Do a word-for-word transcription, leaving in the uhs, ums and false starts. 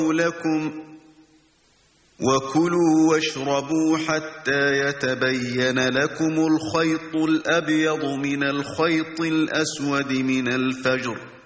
لكم وكلوا واشربوا حتى يتبين لكم الخيط الأبيض من الخيط الأسود من الفجر